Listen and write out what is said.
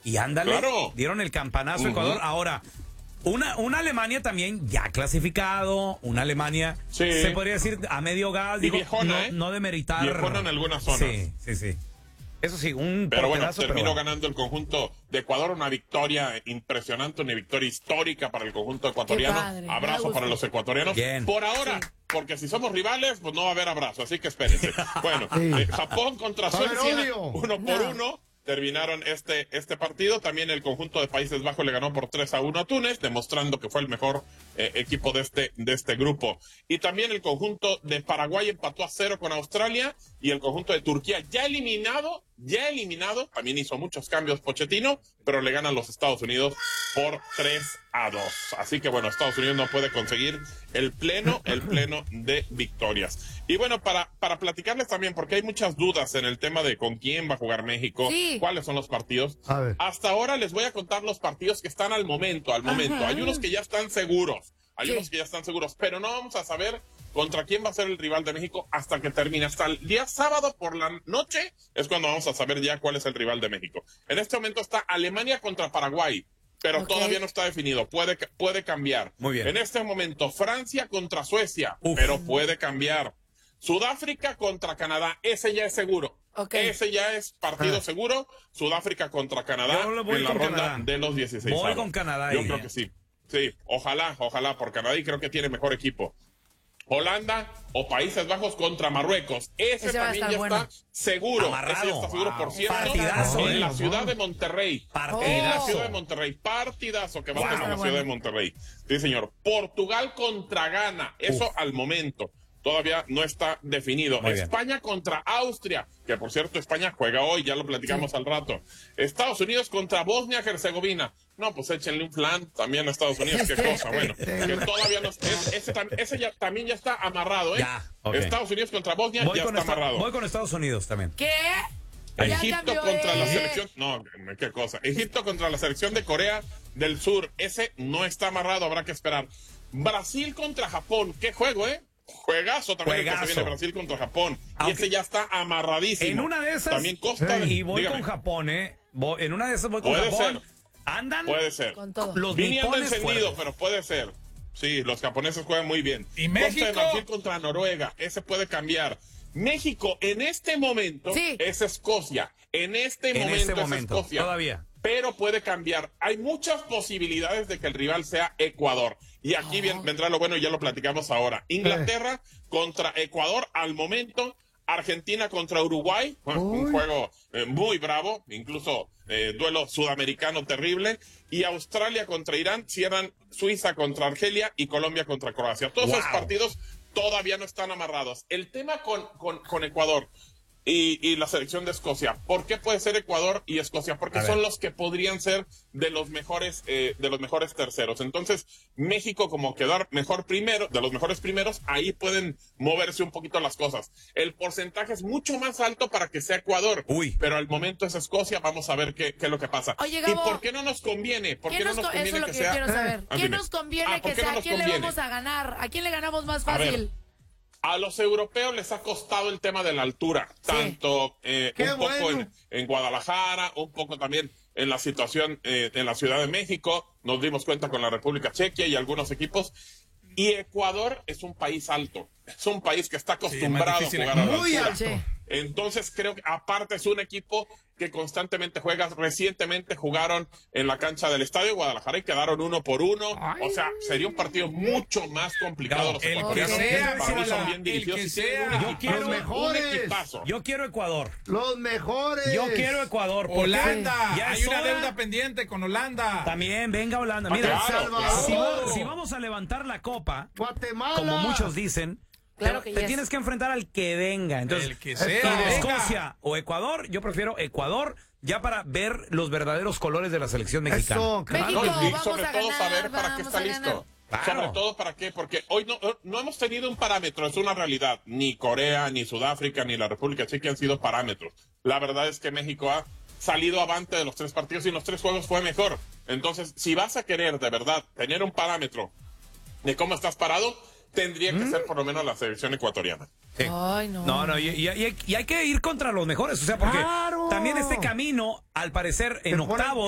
Y ándale, Claro. dieron el campanazo a Ecuador. Ahora, una Alemania también ya clasificado, una Alemania, Sí. se podría decir a medio gas, Y digo, viejona, no demeritar. Viejona en algunas zonas. Sí. Eso sí, un Pero bueno, porterazo, terminó bueno. ganando el conjunto de Ecuador, una victoria impresionante, una victoria histórica para el conjunto ecuatoriano. Padre, Abrazo para los ecuatorianos. Bien. Por ahora, porque si somos rivales, pues no va a haber abrazo, así que espérense. Bueno, Japón contra Suecia, 1-1. Terminaron este partido. También el conjunto de Países Bajos le ganó por 3-1 a Túnez, demostrando que fue el mejor equipo de este grupo. Y también el conjunto de Paraguay empató a 0 con Australia. Y el conjunto de Turquía, ya eliminado, también hizo muchos cambios Pochettino, pero le ganan los Estados Unidos por 3-2. Así que bueno, Estados Unidos no puede conseguir el pleno de victorias. Y bueno, para platicarles también, porque hay muchas dudas en el tema de con quién va a jugar México, cuáles son los partidos. A ver. Hasta ahora les voy a contar los partidos que están al momento. Hay unos que ya están seguros, pero no vamos a saber contra quién va a ser el rival de México hasta que termine. Hasta el día sábado por la noche es cuando vamos a saber ya cuál es el rival de México. En este momento está Alemania contra Paraguay, pero todavía no está definido. Puede cambiar. Muy bien. En este momento Francia contra Suecia, pero puede cambiar. Sudáfrica contra Canadá, ese ya es seguro. Ese ya es partido seguro. Sudáfrica contra Canadá en la ronda de los 16. Voy con Canadá. Yo creo que sí. Sí, ojalá por Canadá, y creo que tiene mejor equipo. Holanda o Países Bajos contra Marruecos. Ese también ya está seguro. Amarrado. Ese ya está seguro, por cierto. Partidazo, en la ciudad de Monterrey. Partidazo que va a ser en la ciudad de Monterrey. Sí, señor. Portugal contra Ghana. Eso al momento. Todavía no está definido. España contra Austria, que por cierto España juega hoy, ya lo platicamos al rato. Estados Unidos contra Bosnia-Herzegovina. No, pues échenle un flan también a Estados Unidos, qué cosa, bueno. Que todavía no, ese ya, también ya está amarrado, ¿eh? Estados Unidos contra Bosnia ya está amarrado. Voy con Estados Unidos también. ¿Qué? Egipto contra la selección... No, qué cosa. Egipto contra la selección de Corea del Sur. Ese no está amarrado, habrá que esperar. Brasil contra Japón. Qué juego, ¿eh? Juegazo también el que se viene Brasil contra Japón. Y ese ya está amarradísimo. En una de esas, también Costa y voy con Japón, en una de esas voy con Puede Japón. ser. Andan Puede ser. Con todo. los Viniendo nipones encendido, fuertes. pero puede ser. Sí, los japoneses juegan muy bien. ¿Y México? Costa de Marfil contra Noruega. Ese puede cambiar. México en este momento es Escocia. En este momento es Escocia. Todavía. Pero puede cambiar. Hay muchas posibilidades de que el rival sea Ecuador. Y aquí vendrá lo bueno, y ya lo platicamos ahora. Inglaterra contra Ecuador al momento. Argentina contra Uruguay. Un juego muy bravo. Incluso duelo sudamericano terrible. Y Australia contra Irán. Cierran Suiza contra Argelia y Colombia contra Croacia. Todos esos partidos todavía no están amarrados. El tema con Ecuador y la selección de Escocia. ¿Por qué puede ser Ecuador y Escocia? Porque son los que podrían ser de los mejores terceros. Entonces, México, como quedar mejor primero, de los mejores primeros, ahí pueden moverse un poquito las cosas. El porcentaje es mucho más alto para que sea Ecuador. Pero al momento es Escocia. Vamos a ver qué es lo que pasa. Oye, Gabo, ¿y por qué no nos conviene? ¿Por qué no nos conviene eso es lo que que sea? quiero saber. ¿Qué nos conviene que sea? ¿A quién le vamos a ganar? ¿A quién le ganamos más fácil? A los europeos les ha costado el tema de la altura, tanto un poco en Guadalajara, un poco también en la situación en la Ciudad de México. Nos dimos cuenta con la República Checa y algunos equipos. Y Ecuador es un país alto, es un país que está acostumbrado a jugar a la altura. Entonces creo que aparte es un equipo que constantemente juega. Recientemente jugaron en la cancha del Estadio de Guadalajara y quedaron 1-1. O sea, sería un partido mucho más complicado. Los ecuatorianos para mí son bien dirigidos. Yo quiero los mejores. Yo quiero Ecuador. Los mejores. Yo quiero Ecuador. Holanda. Ya hay una deuda pendiente con Holanda. También, venga Holanda. Mira, si vamos a levantar la copa, Guatemala, como muchos dicen, claro que te tienes que enfrentar al que venga. Entonces, el que sea. de Escocia o Ecuador, yo prefiero Ecuador ya para ver los verdaderos colores de la selección mexicana. Eso, México, y vamos sobre a todo ganar, saber para qué vamos está a listo. ganar. Claro. Sobre todo para qué, porque hoy no hemos tenido un parámetro, es una realidad. Ni Corea, ni Sudáfrica, ni la República Checa han sido parámetros. La verdad es que México ha salido avante de los 3 partidos y en los 3 juegos fue mejor. Entonces, si vas a querer de verdad tener un parámetro de cómo estás parado, tendría que ser por lo menos la selección ecuatoriana. Sí. Ay, no. No, y hay que ir contra los mejores, o sea, porque también este camino, al parecer, en octavos